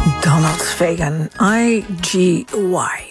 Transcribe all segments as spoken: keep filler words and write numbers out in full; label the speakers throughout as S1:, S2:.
S1: Donald Fagan, I G Y.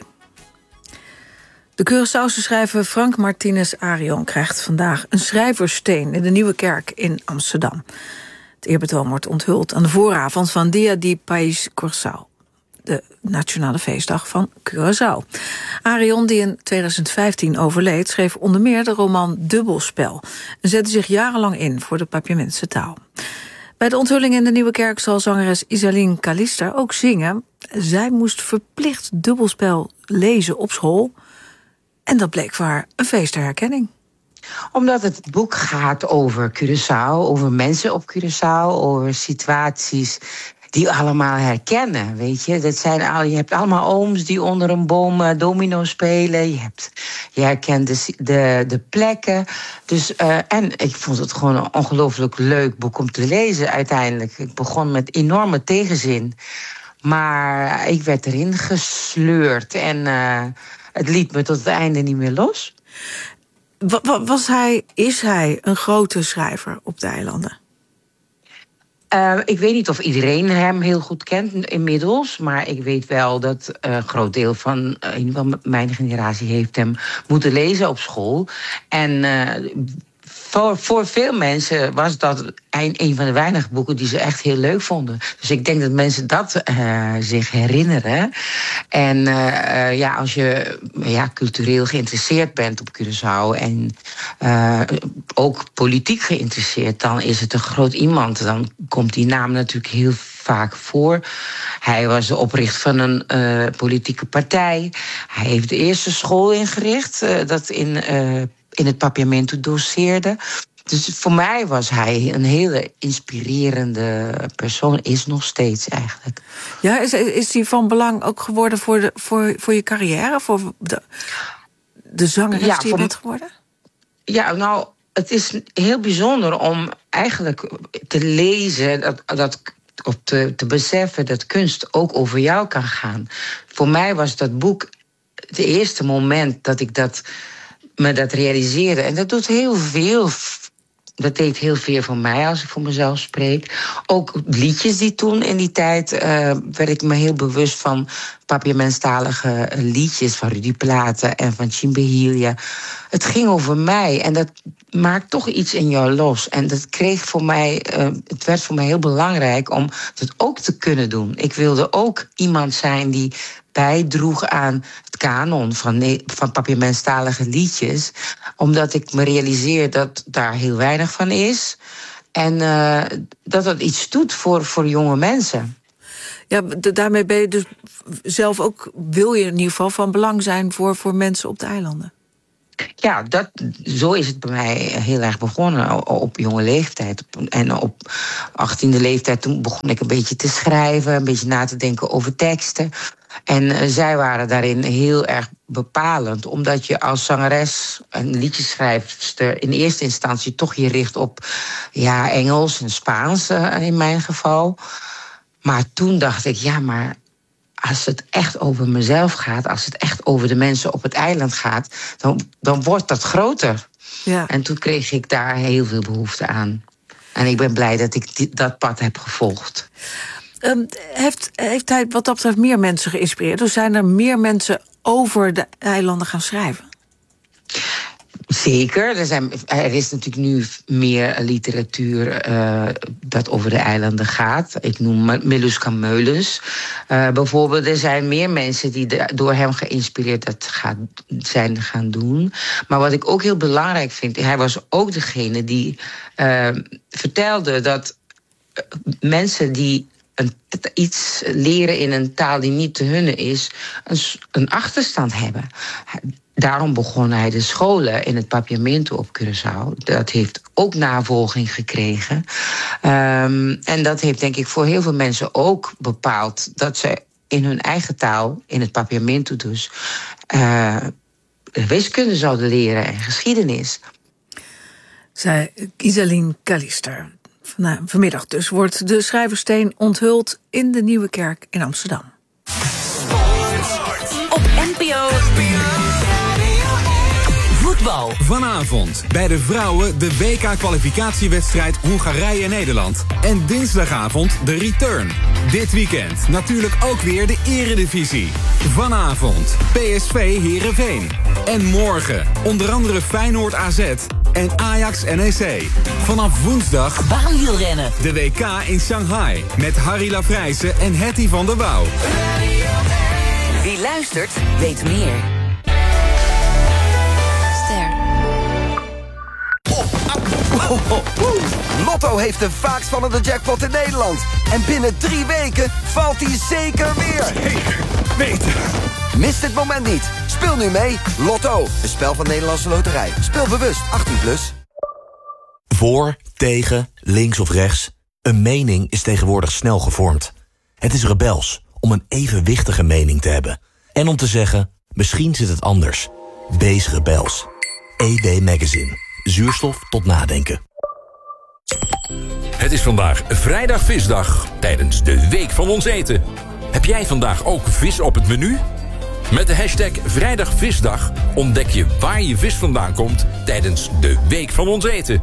S1: De Curaçaose schrijver Frank Martinez Arion krijgt vandaag een schrijverssteen in de Nieuwe Kerk in Amsterdam. Het eerbetoon wordt onthuld aan de vooravond van Dia di País Curaçao, de nationale feestdag van Curaçao. Arion, die in tweeduizend vijftien overleed, schreef onder meer de roman Dubbelspel en zette zich jarenlang in voor de Papiamense taal. Bij de onthulling in de Nieuwe Kerk zal zangeres Isaline Callister ook zingen. Zij moest verplicht dubbelspel lezen op school. En dat bleek voor haar een feest der herkenning.
S2: Omdat het boek gaat over Curaçao, over mensen op Curaçao, over situaties die allemaal herkennen, weet je. Dat zijn al, je hebt allemaal ooms die onder een boom uh, domino spelen. Je, hebt, je herkent de, de, de plekken. Dus, uh, en ik vond het gewoon een ongelooflijk leuk boek om te lezen uiteindelijk. Ik begon met enorme tegenzin. Maar ik werd erin gesleurd en uh, het liet me tot het einde niet meer los.
S1: Was hij, is hij een grote schrijver op de eilanden?
S2: Uh, ik weet niet of iedereen hem heel goed kent inmiddels, maar ik weet wel dat uh, een groot deel van uh, in ieder geval mijn generatie heeft hem moeten lezen op school. En uh, voor, voor veel mensen was dat een, een van de weinige boeken die ze echt heel leuk vonden. Dus ik denk dat mensen dat uh, zich herinneren. En uh, uh, ja, als je ja, cultureel geïnteresseerd bent op Curaçao en uh, ook politiek geïnteresseerd, dan is het een groot iemand. Dan komt die naam natuurlijk heel vaak voor. Hij was de oprichter van een uh, politieke partij. Hij heeft de eerste school ingericht uh, dat in, uh, in het Papiamento doseerde. Dus voor mij was hij een hele inspirerende persoon. Is nog steeds eigenlijk.
S1: Ja, is, is hij van belang ook geworden voor, de, voor, voor je carrière? Voor de, de zangeres ja, die je bent geworden?
S2: Ja, nou, het is heel bijzonder om eigenlijk te lezen, dat, dat, of te, te beseffen dat kunst ook over jou kan gaan. Voor mij was dat boek het eerste moment dat ik dat, me dat realiseerde. En dat doet heel veel. Dat deed heel veel voor mij als ik voor mezelf spreek. Ook liedjes die toen in die tijd uh, werd ik me heel bewust van Papiamenstalige liedjes van Rudy Platen en van Chimbehilia. Het ging over mij en dat maakt toch iets in jou los. En dat kreeg voor mij, uh, het werd voor mij heel belangrijk om dat ook te kunnen doen. Ik wilde ook iemand zijn die bijdroeg aan het kanon van, van Papiamenstalige liedjes, omdat ik me realiseer dat daar heel weinig van is en uh, dat dat iets doet voor, voor jonge mensen.
S1: Ja, daarmee ben je dus zelf ook, wil je in ieder geval van belang zijn voor, voor mensen op de eilanden.
S2: Ja, dat, zo is het bij mij heel erg begonnen, op jonge leeftijd. En op achttiende leeftijd toen begon ik een beetje te schrijven, een beetje na te denken over teksten. En uh, zij waren daarin heel erg bepalend, omdat je als zangeres en liedjeschrijfster in eerste instantie toch je richt op ja, Engels en Spaans uh, in mijn geval. Maar toen dacht ik, ja, maar als het echt over mezelf gaat, als het echt over de mensen op het eiland gaat, dan, dan wordt dat groter. Ja. En toen kreeg ik daar heel veel behoefte aan. En ik ben blij dat ik die, dat pad heb gevolgd.
S1: Um, heeft, heeft hij wat dat betreft meer mensen geïnspireerd? Dus zijn er meer mensen over de eilanden gaan schrijven?
S2: Zeker. Er, zijn, er is natuurlijk nu meer literatuur uh, dat over de eilanden gaat. Ik noem Miluska Meulens. Uh, bijvoorbeeld, er zijn meer mensen die de, door hem geïnspireerd dat gaat, zijn gaan doen. Maar wat ik ook heel belangrijk vind, hij was ook degene die uh, vertelde dat mensen die een, iets leren in een taal die niet te hunne is, een, een achterstand hebben. Daarom begon hij de scholen in het Papiamento op Curaçao. Dat heeft ook navolging gekregen. Um, en dat heeft denk ik voor heel veel mensen ook bepaald dat ze in hun eigen taal, in het Papiamento dus, uh, wiskunde zouden leren en geschiedenis.
S1: Zei Isaline Callister. Nou, vanmiddag dus wordt de schrijversteen onthuld in de Nieuwe Kerk in Amsterdam.
S3: Op N P O voetbal.
S4: Vanavond bij de vrouwen de W K-kwalificatiewedstrijd Hongarije-Nederland. En dinsdagavond de return. Dit weekend natuurlijk ook weer de Eredivisie. Vanavond P S V Heerenveen. En morgen onder andere Feyenoord A Z en Ajax N E C. Vanaf woensdag
S3: baanwielrennen.
S4: De W K in Shanghai met Harry Lafrijse en Hetty van der Wouw.
S3: Wie luistert, weet meer. Ster.
S5: Oh, oh, oh. Lotto heeft de vaakst vallende jackpot in Nederland. En binnen drie weken valt hij zeker weer.
S6: Zeker weten.
S5: Mis dit moment niet. Speel nu mee. Lotto, een spel van Nederlandse Loterij. Speel bewust, achttien plus.
S7: Voor, tegen, links of rechts. Een mening is tegenwoordig snel gevormd. Het is rebels om een evenwichtige mening te hebben. En om te zeggen, misschien zit het anders. Wees rebels. E W Magazine. Zuurstof tot nadenken.
S8: Het is vandaag vrijdag visdag tijdens de Week van Ons Eten. Heb jij vandaag ook vis op het menu? Met de hashtag Vrijdag Visdag ontdek je waar je vis vandaan komt tijdens de Week van Ons Eten.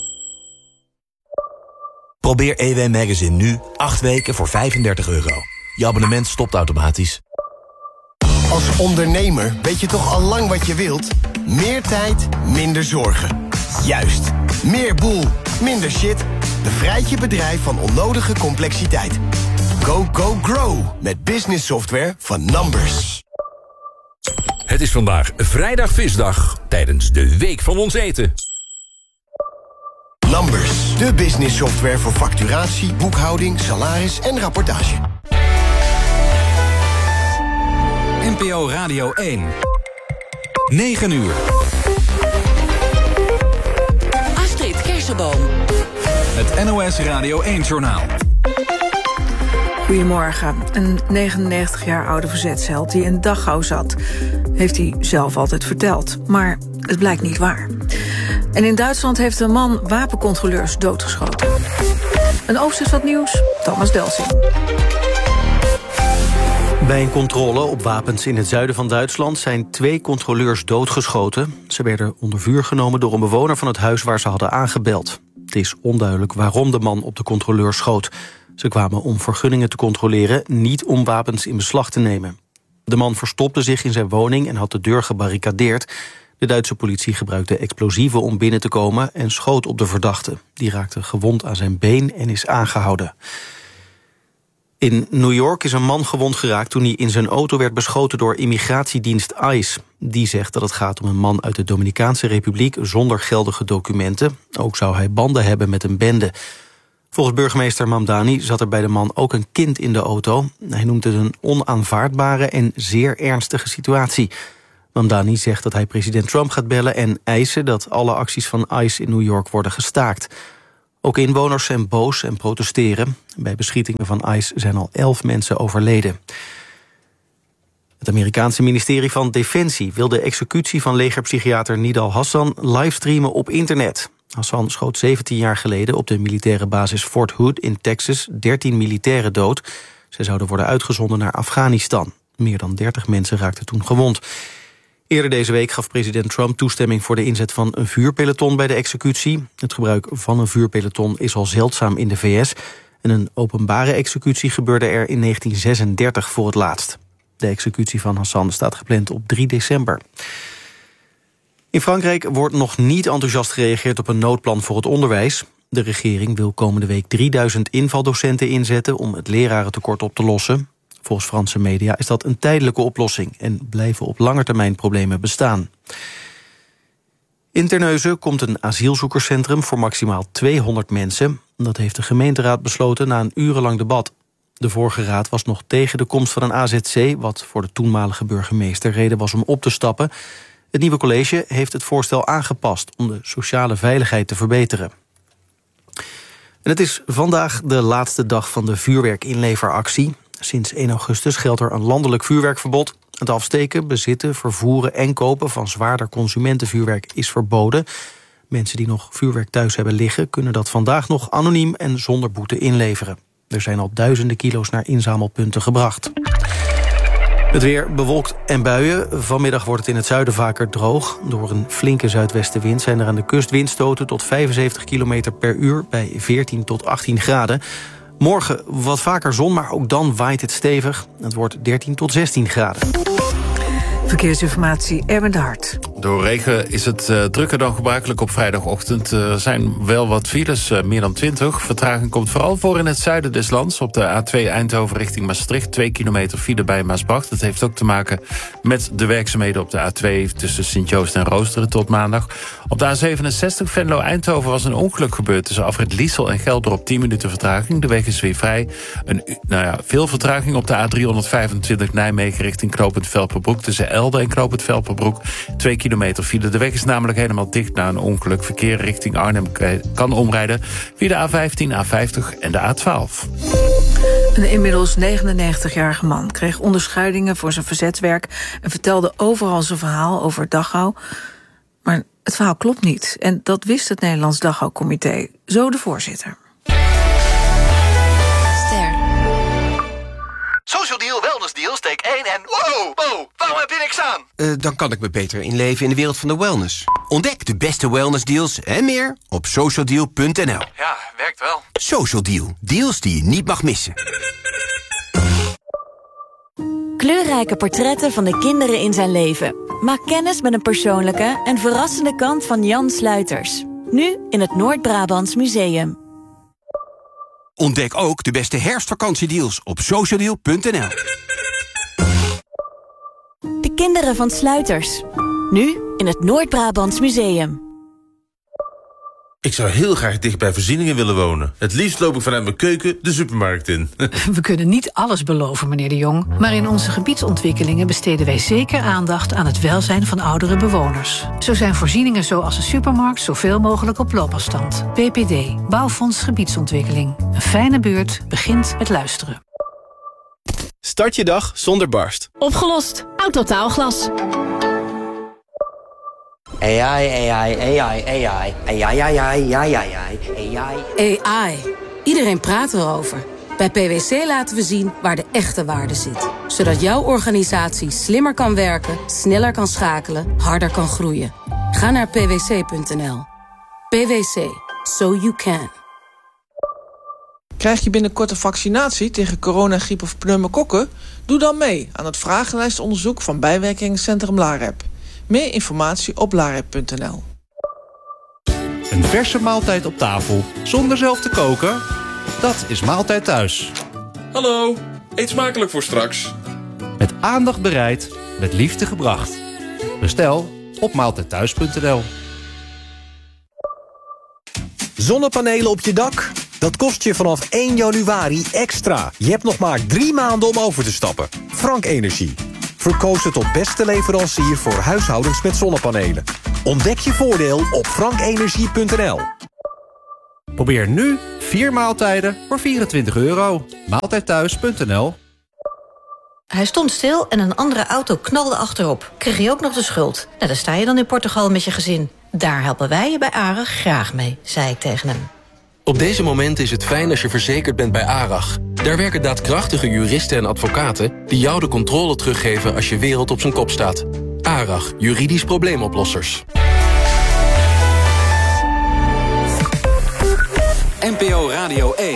S7: Probeer E W Magazine nu acht weken voor vijfendertig euro. Je abonnement stopt automatisch.
S9: Als ondernemer weet je toch al lang wat je wilt? Meer tijd, minder zorgen. Juist. Meer boel, minder shit. Bevrijd je bedrijf van onnodige complexiteit. Go, go, grow. Met business software van Numbers.
S8: Het is vandaag vrijdag visdag tijdens de Week van Ons Eten.
S9: Numbers, de business software voor facturatie, boekhouding, salaris en rapportage.
S4: N P O Radio één. negen uur.
S3: Astrid Kersenboom.
S4: Het N O S Radio één-journaal.
S1: Goedemorgen. Een negenennegentig jaar oude verzetsheld die in Dachau zat, heeft hij zelf altijd verteld. Maar het blijkt niet waar. En in Duitsland heeft een man wapencontroleurs doodgeschoten. Een overzicht van het nieuws, Thomas Delsing.
S10: Bij een controle op wapens in het zuiden van Duitsland zijn twee controleurs doodgeschoten. Ze werden onder vuur genomen door een bewoner van het huis waar ze hadden aangebeld. Het is onduidelijk waarom de man op de controleur schoot. Ze kwamen om vergunningen te controleren, niet om wapens in beslag te nemen. De man verstopte zich in zijn woning en had de deur gebarricadeerd. De Duitse politie gebruikte explosieven om binnen te komen en schoot op de verdachte. Die raakte gewond aan zijn been en is aangehouden. In New York is een man gewond geraakt toen hij in zijn auto werd beschoten door immigratiedienst ICE. Die zegt dat het gaat om een man uit de Dominicaanse Republiek zonder geldige documenten. Ook zou hij banden hebben met een bende. Volgens burgemeester Mamdani zat er bij de man ook een kind in de auto. Hij noemt het een onaanvaardbare en zeer ernstige situatie. Mamdani zegt dat hij president Trump gaat bellen en eisen dat alle acties van ICE in New York worden gestaakt. Ook inwoners zijn boos en protesteren. Bij beschietingen van ICE zijn al elf mensen overleden. Het Amerikaanse ministerie van Defensie wil de executie van legerpsychiater Nidal Hassan livestreamen op internet. Hassan schoot zeventien jaar geleden op de militaire basis Fort Hood in Texas dertien militairen dood. Zij zouden worden uitgezonden naar Afghanistan. Meer dan dertig mensen raakten toen gewond. Eerder deze week gaf president Trump toestemming voor de inzet van een vuurpeloton bij de executie. Het gebruik van een vuurpeloton is al zeldzaam in de V S. En een openbare executie gebeurde er in negentien zesendertig voor het laatst. De executie van Hassan staat gepland op drie december. In Frankrijk wordt nog niet enthousiast gereageerd op een noodplan voor het onderwijs. De regering wil komende week drieduizend invaldocenten inzetten om het lerarentekort op te lossen. Volgens Franse media is dat een tijdelijke oplossing en blijven op lange termijn problemen bestaan. In Terneuzen komt een asielzoekerscentrum voor maximaal tweehonderd mensen. Dat heeft de gemeenteraad besloten na een urenlang debat. De vorige raad was nog tegen de komst van een A Z C, wat voor de toenmalige burgemeester reden was om op te stappen. Het nieuwe college heeft het voorstel aangepast om de sociale veiligheid te verbeteren. En het is vandaag de laatste dag van de vuurwerkinleveractie. Sinds één augustus geldt er een landelijk vuurwerkverbod. Het afsteken, bezitten, vervoeren en kopen van zwaarder consumentenvuurwerk is verboden. Mensen die nog vuurwerk thuis hebben liggen kunnen dat vandaag nog anoniem en zonder boete inleveren. Er zijn al duizenden kilo's naar inzamelpunten gebracht. Het weer bewolkt en buien. Vanmiddag wordt het in het zuiden vaker droog. Door een flinke zuidwestenwind zijn er aan de kust windstoten tot vijfenzeventig kilometer per uur bij veertien tot achttien graden. Morgen wat vaker zon, maar ook dan waait het stevig. Het wordt dertien tot zestien graden.
S1: Verkeersinformatie, Erwin de Hart.
S6: Door regen is het uh, drukker dan gebruikelijk op vrijdagochtend. Er uh, zijn wel wat files, uh, meer dan twintig. Vertraging komt vooral voor in het zuiden des lands. Op de A twee Eindhoven richting Maastricht. Twee kilometer file bij Maasbracht. Dat heeft ook te maken met de werkzaamheden op de A twee... tussen Sint-Joost en Roosteren tot maandag. Op de A zevenenzestig Venlo-Eindhoven was een ongeluk gebeurd... tussen afrit Liesel en Gelder op tien minuten vertraging. De weg is weer vrij. Een, nou ja, veel vertraging op de A driehonderdvijfentwintig Nijmegen richting knooppunt Velperbroek... tussen Elde en knooppunt Velperbroek. Twee kilometer file. De weg is namelijk helemaal dicht na een ongeluk. Verkeer richting Arnhem kan omrijden via de A vijftien, A vijftig en de A twaalf.
S1: Een inmiddels negenennegentigjarige man kreeg onderscheidingen voor zijn verzetswerk... en vertelde overal zijn verhaal over Dachau. Maar het verhaal klopt niet. En dat wist het Nederlands Dachau-comité. Zo de voorzitter.
S11: Social Deal, Wellness Deal, steek één en... Wow, wow, waarom heb je niks aan?
S12: Uh, dan kan ik me beter inleven in de wereld van de wellness. Ontdek de beste wellness deals en meer op social deal punt n l.
S11: Ja, werkt wel.
S12: Social Deal, deals die je niet mag missen.
S13: Kleurrijke portretten van de kinderen in zijn leven. Maak kennis met een persoonlijke en verrassende kant van Jan Sluiters. Nu in het Noord-Brabants Museum.
S12: Ontdek ook de beste herfstvakantiedeals op social deal punt n l.
S13: De kinderen van Sluiters. Nu in het Noord-Brabants Museum.
S14: Ik zou heel graag dicht bij voorzieningen willen wonen. Het liefst loop ik vanuit mijn keuken de supermarkt in.
S15: We kunnen niet alles beloven, meneer de Jong. Maar in onze gebiedsontwikkelingen besteden wij zeker aandacht... aan het welzijn van oudere bewoners. Zo zijn voorzieningen zoals een supermarkt zoveel mogelijk op loopafstand. B P D, Bouwfonds Gebiedsontwikkeling. Een fijne buurt begint met luisteren.
S16: Start je dag zonder barst.
S17: Opgelost. Autotaalglas.
S18: A I, A I, A I, A I, A I, A I, A I, A I, A I.
S17: A I. Iedereen praat erover. Bij P W C laten we zien waar de echte waarde zit. Zodat jouw organisatie slimmer kan werken, sneller kan schakelen, harder kan groeien. Ga naar p w c punt n l. P W C. So you can.
S19: Krijg je binnenkort een vaccinatie tegen corona, griep of pneumokokken? Doe dan mee aan het vragenlijstonderzoek van bijwerkingencentrum LAREP. Meer informatie op larep punt n l.
S20: Een verse maaltijd op tafel, zonder zelf te koken? Dat is Maaltijd Thuis.
S21: Hallo, eet smakelijk voor straks.
S20: Met aandacht bereid, met liefde gebracht. Bestel op maaltijd thuis punt n l.
S22: Zonnepanelen op je dak? Dat kost je vanaf één januari extra. Je hebt nog maar drie maanden om over te stappen. Frank Energie. Verkozen tot beste leverancier voor huishoudens met zonnepanelen. Ontdek je voordeel op frank energie punt n l.
S20: Probeer nu vier maaltijden voor vierentwintig euro. maaltijd thuis punt n l.
S23: Hij stond stil en een andere auto knalde achterop. Kreeg je ook nog de schuld. Nou, daar sta je dan in Portugal met je gezin. Daar helpen wij je bij ARAG graag mee, zei ik tegen hem.
S24: Op deze momenten is het fijn als je verzekerd bent bij ARAG. Daar werken daadkrachtige juristen en advocaten die jou de controle teruggeven als je wereld op zijn kop staat. ARAG, juridisch probleemoplossers.
S4: N P O Radio één.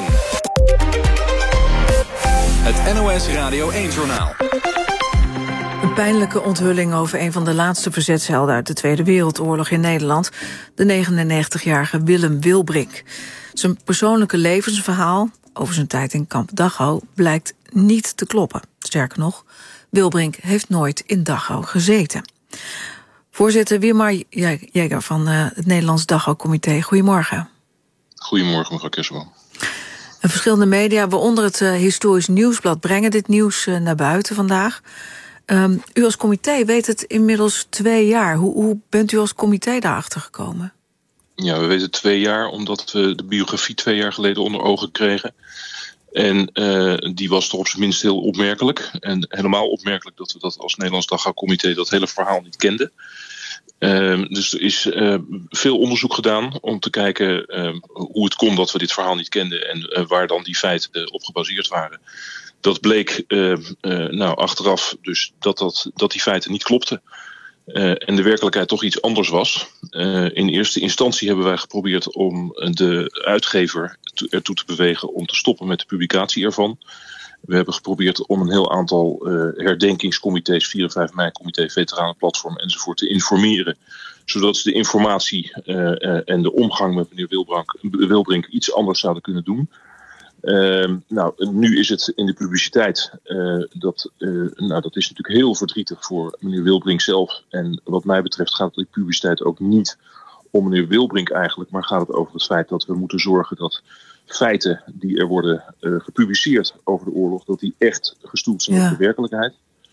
S4: Het N O S Radio één-journaal.
S1: Een pijnlijke onthulling over een van de laatste verzetshelden uit de Tweede Wereldoorlog in Nederland, de negenennegentigjarige Willem Wilbrink. Zijn persoonlijke levensverhaal over zijn tijd in kamp Dachau blijkt niet te kloppen. Sterker nog, Wilbrink heeft nooit in Dachau gezeten. Voorzitter Wiemar Jäger van uh, het Nederlands Dachau-comité, goedemorgen.
S25: Goedemorgen, mevrouw Kersenboom.
S1: Verschillende media, waaronder het uh, Historisch Nieuwsblad, brengen dit nieuws uh, naar buiten vandaag. Um, u als comité weet het inmiddels twee jaar. Hoe, hoe bent u als comité daarachter gekomen?
S25: Ja, we weten twee jaar omdat we de biografie twee jaar geleden onder ogen kregen. En uh, die was toch op zijn minst heel opmerkelijk. En helemaal opmerkelijk dat we dat als Nederlands Dachau-comité dat hele verhaal niet kenden. Uh, dus er is uh, veel onderzoek gedaan om te kijken uh, hoe het kon dat we dit verhaal niet kenden en uh, waar dan die feiten uh, op gebaseerd waren. Dat bleek uh, uh, nou, achteraf dus dat, dat, dat die feiten niet klopten. Uh, en de werkelijkheid toch iets anders was. Uh, in eerste instantie hebben wij geprobeerd om de uitgever ertoe te bewegen om te stoppen met de publicatie ervan. We hebben geprobeerd om een heel aantal uh, herdenkingscomité's, vier en vijf mei comité, veteranenplatform enzovoort te informeren. Zodat ze de informatie uh, uh, en de omgang met meneer Wilbrink, Wilbrink iets anders zouden kunnen doen. Uh, nou, nu is het in de publiciteit. Uh, dat, uh, nou, dat is natuurlijk heel verdrietig voor meneer Wilbrink zelf. En wat mij betreft gaat die publiciteit ook niet om meneer Wilbrink eigenlijk, maar gaat het over het feit dat we moeten zorgen dat feiten die er worden uh, gepubliceerd over de oorlog, dat die echt gestoeld zijn ja. op de werkelijkheid.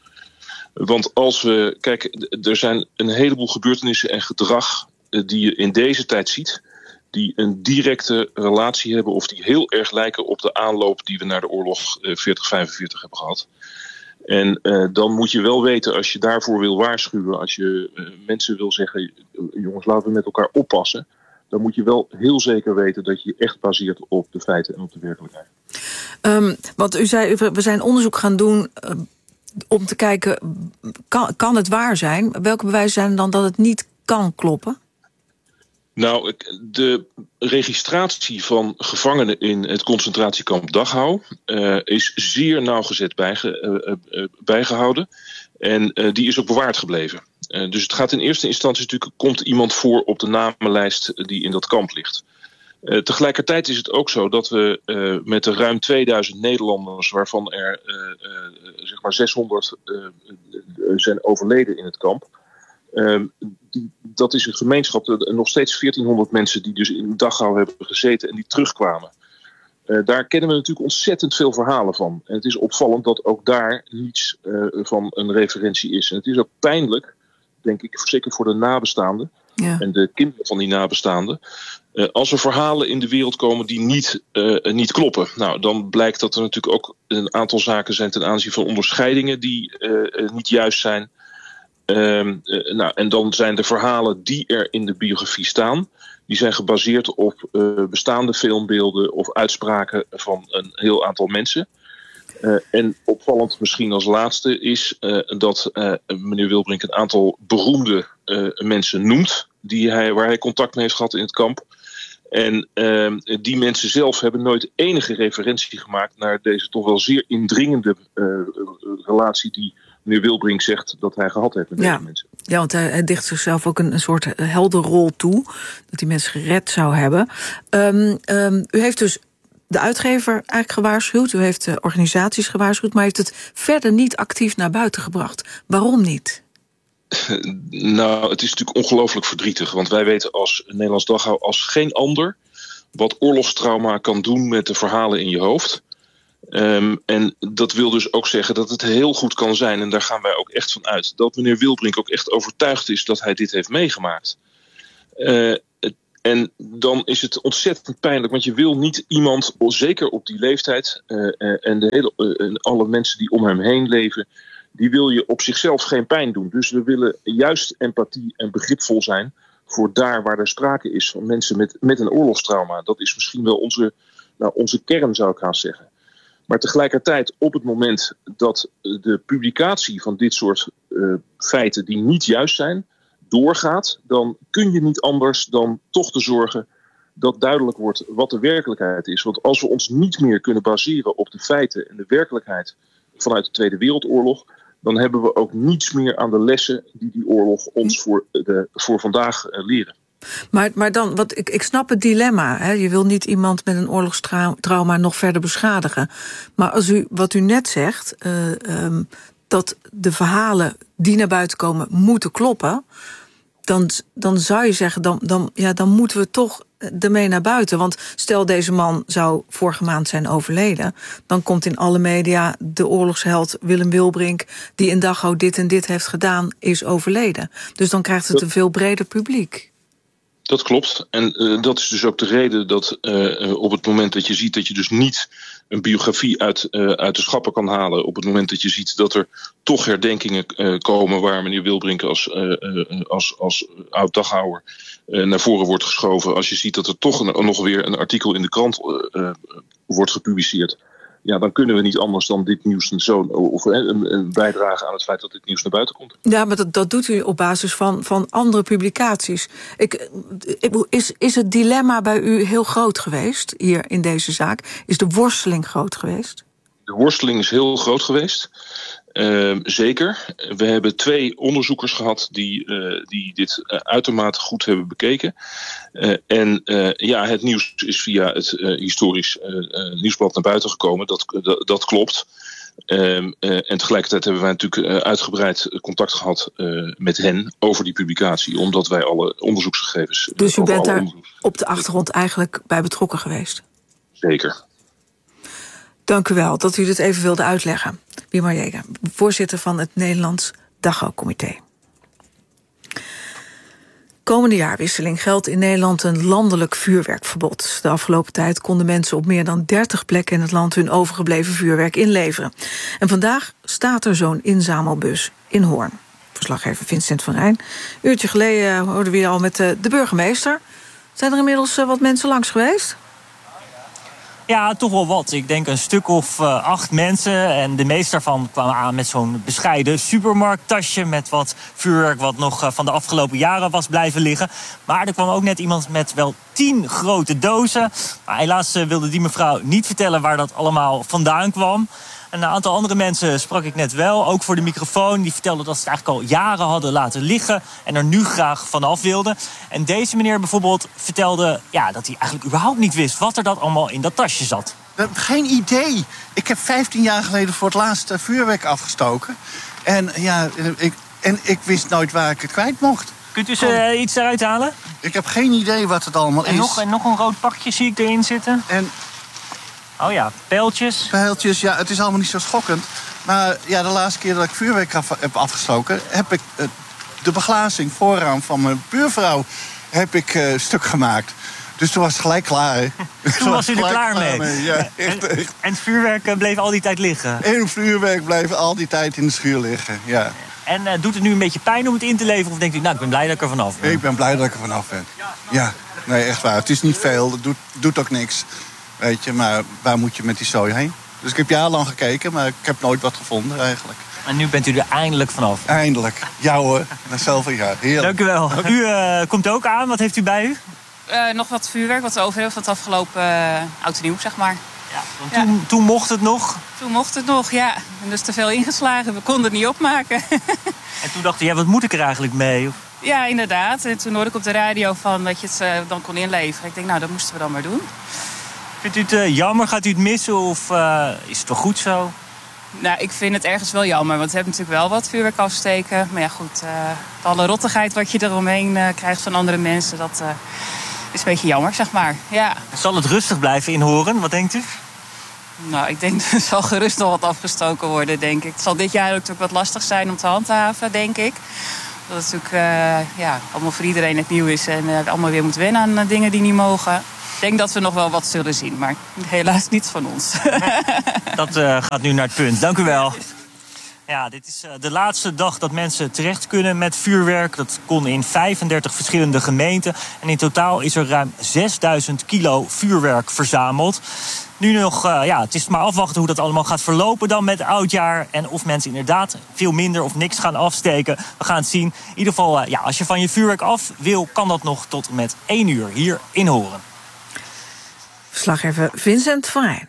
S25: Want als we, kijk, er zijn een heleboel gebeurtenissen en gedrag uh, die je in deze tijd ziet, die een directe relatie hebben of die heel erg lijken op de aanloop die we naar de oorlog uh, veertig vijfenveertig hebben gehad. En uh, dan moet je wel weten, als je daarvoor wil waarschuwen, als je uh, mensen wil zeggen, jongens, laten we met elkaar oppassen, dan moet je wel heel zeker weten dat je je echt baseert op de feiten en op de werkelijkheid.
S1: Um, want u zei, we zijn onderzoek gaan doen uh, om te kijken, kan, kan het waar zijn? Welke bewijzen zijn er dan dat het niet kan kloppen?
S25: Nou, de registratie van gevangenen in het concentratiekamp Dachau uh, is zeer nauwgezet bijge, uh, uh, bijgehouden. En uh, die is ook bewaard gebleven. Uh, dus het gaat in eerste instantie natuurlijk, komt iemand voor op de namenlijst die in dat kamp ligt. Uh, tegelijkertijd is het ook zo dat we uh, met de ruim tweeduizend Nederlanders, waarvan er uh, uh, zeg maar zeshonderd uh, zijn overleden in het kamp. Uh, die, dat is een gemeenschap, uh, nog steeds veertienhonderd mensen die dus in Dachau hebben gezeten en die terugkwamen. Uh, daar kennen we natuurlijk ontzettend veel verhalen van. En het is opvallend dat ook daar niets uh, van een referentie is. En het is ook pijnlijk, denk ik, zeker voor de nabestaanden ja. en de kinderen van die nabestaanden. Uh, als er verhalen in de wereld komen die niet, uh, niet kloppen. Nou, dan blijkt dat er natuurlijk ook een aantal zaken zijn ten aanzien van onderscheidingen die uh, niet juist zijn. Um, uh, nou, en dan zijn de verhalen die er in de biografie staan, die zijn gebaseerd op uh, bestaande filmbeelden of uitspraken van een heel aantal mensen. Uh, en opvallend misschien als laatste is uh, dat uh, meneer Wilbrink een aantal beroemde uh, mensen noemt, die hij, waar hij contact mee heeft gehad in het kamp. En uh, die mensen zelf hebben nooit enige referentie gemaakt naar deze toch wel zeer indringende uh, relatie die meneer Wilbrink zegt dat hij gehad heeft met
S1: ja.
S25: deze mensen.
S1: Ja, want hij, hij dicht zichzelf ook een, een soort heldenrol toe, dat hij mensen gered zou hebben. Um, um, u heeft dus de uitgever eigenlijk gewaarschuwd, u heeft de organisaties gewaarschuwd, maar heeft het verder niet actief naar buiten gebracht. Waarom niet?
S25: Nou, het is natuurlijk ongelooflijk verdrietig, want wij weten als Nederlands Dagblad als geen ander wat oorlogstrauma kan doen met de verhalen in je hoofd. Um, en dat wil dus ook zeggen dat het heel goed kan zijn, en daar gaan wij ook echt van uit, dat meneer Wilbrink ook echt overtuigd is dat hij dit heeft meegemaakt. Uh, en dan is het ontzettend pijnlijk, want je wil niet iemand, zeker op die leeftijd, uh, uh, en de hele, uh, en alle mensen die om hem heen leven, die wil je op zichzelf geen pijn doen. Dus we willen juist empathie en begripvol zijn voor daar waar er sprake is van mensen met, met een oorlogstrauma. Dat is misschien wel onze, nou, onze kern, zou ik haast zeggen. Maar tegelijkertijd, op het moment dat de publicatie van dit soort uh, feiten die niet juist zijn, doorgaat, dan kun je niet anders dan toch te zorgen dat duidelijk wordt wat de werkelijkheid is. Want als we ons niet meer kunnen baseren op de feiten en de werkelijkheid vanuit de Tweede Wereldoorlog, dan hebben we ook niets meer aan de lessen die die oorlog ons voor, de, voor vandaag uh, leren.
S1: Maar, maar dan, wat, ik, ik snap het dilemma. Hè? Je wil niet iemand met een oorlogstrauma nog verder beschadigen. Maar als u, wat u net zegt, uh, um, dat de verhalen die naar buiten komen moeten kloppen, dan, dan zou je zeggen, dan, dan, ja, dan moeten we toch ermee naar buiten. Want stel deze man zou vorige maand zijn overleden, dan komt in alle media de oorlogsheld Willem Wilbrink, die in Dachau dit en dit heeft gedaan, is overleden. Dus dan krijgt het een veel breder publiek.
S25: Dat klopt. En uh, dat is dus ook de reden dat uh, op het moment dat je ziet dat je dus niet een biografie uit, uh, uit de schappen kan halen, op het moment dat je ziet dat er toch herdenkingen uh, komen waar meneer Wilbrink als, uh, uh, als, als oud-Dachauer uh, naar voren wordt geschoven, als je ziet dat er toch een, nog weer een artikel in de krant uh, uh, wordt gepubliceerd ja, dan kunnen we niet anders dan dit nieuws zo, of een, een bijdragen aan het feit dat dit nieuws naar buiten komt.
S1: Ja, maar dat, dat doet u op basis van, van andere publicaties. Ik, is, is het dilemma bij u heel groot geweest hier in deze zaak? Is de worsteling groot geweest?
S25: De worsteling is heel groot geweest. Uh, zeker. We hebben twee onderzoekers gehad die, uh, die dit uh, uitermate goed hebben bekeken. Uh, en uh, ja, het nieuws is via het uh, historisch uh, uh, nieuwsblad naar buiten gekomen. Dat, dat, dat klopt. Uh, uh, en tegelijkertijd hebben wij natuurlijk uh, uitgebreid contact gehad uh, met hen over die publicatie. Omdat wij alle onderzoeksgegevens... Uh,
S1: dus u bent daar
S25: onderzoeks...
S1: op de achtergrond eigenlijk bij betrokken geweest?
S25: Zeker.
S1: Dank u wel dat u dit even wilde uitleggen. Wiemar Jeger, voorzitter van het Nederlands Dachau-comité. Komende jaarwisseling geldt in Nederland een landelijk vuurwerkverbod. De afgelopen tijd konden mensen op meer dan dertig plekken in het land hun overgebleven vuurwerk inleveren. En vandaag staat er zo'n inzamelbus in Hoorn. Verslaggever Vincent van Rijn. Een uurtje geleden hoorden we hier al met de burgemeester. Zijn er inmiddels wat mensen langs geweest?
S2: Ja, toch wel wat. Ik denk een stuk of uh, acht mensen. En de meeste daarvan kwamen aan met zo'n bescheiden supermarkttasje met wat vuurwerk wat nog uh, van de afgelopen jaren was blijven liggen. Maar er kwam ook net iemand met wel tien grote dozen. Maar helaas uh, wilde die mevrouw niet vertellen waar dat allemaal vandaan kwam. Een aantal andere mensen sprak ik net wel, ook voor de microfoon. Die vertelden dat ze het eigenlijk al jaren hadden laten liggen en er nu graag vanaf wilden. En deze meneer bijvoorbeeld vertelde ja, dat hij eigenlijk überhaupt niet wist wat er dat allemaal in dat tasje zat.
S5: Geen idee. Ik heb vijftien jaar geleden voor het laatst vuurwerk afgestoken. En ja, ik, en ik wist nooit waar ik het kwijt mocht.
S2: Kunt u ze uh, iets eruit halen?
S5: Ik heb geen idee wat het allemaal
S2: en
S5: is.
S2: Nog, en nog een rood pakje zie ik erin zitten.
S5: En
S2: oh ja, pijltjes.
S5: Pijltjes, ja, het is allemaal niet zo schokkend. Maar ja, de laatste keer dat ik vuurwerk af, heb afgestoken... heb ik uh, de beglazing vooraan van mijn buurvrouw heb ik, uh, stuk gemaakt. Dus toen was het gelijk klaar. Hè.
S2: Toen was u er klaar, klaar mee?
S5: mee. Ja, echt,
S2: en,
S5: echt.
S2: en het vuurwerk bleef al die tijd liggen?
S5: En het vuurwerk bleef al die tijd in de schuur liggen, ja.
S2: En uh, doet het nu een beetje pijn om het in te leveren? Of denkt u, nou, ik ben blij dat ik er vanaf ben?
S5: Ik ben blij dat ik er vanaf ben. Ja, nee, echt waar. Het is niet veel, het doet, doet ook niks. Weet je, maar waar moet je met die zooi heen? Dus ik heb jarenlang gekeken, maar ik heb nooit wat gevonden eigenlijk.
S2: En nu bent u er eindelijk vanaf?
S5: Eindelijk. Ja hoor, na zoveel jaar. Heerlijk.
S2: Dank u wel. U uh, komt ook aan. Wat heeft u bij u?
S7: Uh, nog wat vuurwerk wat we over hebben van het afgelopen uh, oud en nieuw, zeg maar.
S2: Ja, want toen, ja. toen mocht het nog?
S7: Toen mocht het nog, ja. En dus te veel ingeslagen. We konden het niet opmaken.
S2: En toen dacht u, ja, wat moet ik er eigenlijk mee?
S7: Ja, inderdaad. En toen hoorde ik op de radio van dat je het uh, dan kon inleveren. Ik denk, nou, dat moesten we dan maar doen.
S2: Vindt u het uh, jammer? Gaat u het missen? Of uh, is het wel goed zo?
S7: Nou, ik vind het ergens wel jammer. Want we hebben natuurlijk wel wat vuurwerk afsteken. Maar ja, goed. Uh, alle rottigheid wat je eromheen uh, krijgt van andere mensen... dat uh, is een beetje jammer, zeg maar. Ja.
S2: Zal het rustig blijven in Hoorn? Wat denkt u?
S7: Nou, ik denk dat er zal gerust nog wat afgestoken worden, denk ik. Het zal dit jaar ook natuurlijk wat lastig zijn om te handhaven, denk ik. Dat het natuurlijk uh, ja, allemaal voor iedereen het nieuw is... en uh, allemaal weer moet wennen aan uh, dingen die niet mogen... Ik denk dat we nog wel wat zullen zien, maar helaas niet van ons.
S2: Dat uh, gaat nu naar het punt. Dank u wel. Ja, dit is uh, de laatste dag dat mensen terecht kunnen met vuurwerk. Dat kon in vijfendertig verschillende gemeenten. En in totaal is er ruim zesduizend kilo vuurwerk verzameld. Nu nog, uh, ja, het is maar afwachten hoe dat allemaal gaat verlopen dan met oudjaar. En of mensen inderdaad veel minder of niks gaan afsteken. We gaan het zien. In ieder geval, uh, ja, als je van je vuurwerk af wil, kan dat nog tot en met één uur hier in Hoorn.
S1: Verslaggever Vincent van Rijn.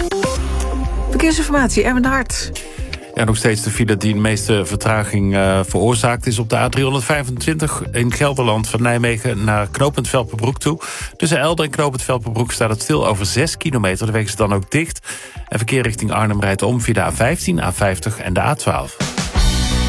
S1: Verkeersinformatie, Erwin de Hart.
S6: Ja, nog steeds de file die de meeste vertraging uh, veroorzaakt... is op de A driehonderdvijfentwintig in Gelderland van Nijmegen naar knooppunt Velperbroek toe. Tussen Elden en knooppunt Velperbroek staat het stil over zes kilometer. De weg is dan ook dicht. En verkeer richting Arnhem rijdt om via de A vijftien, A vijftig en de A twaalf.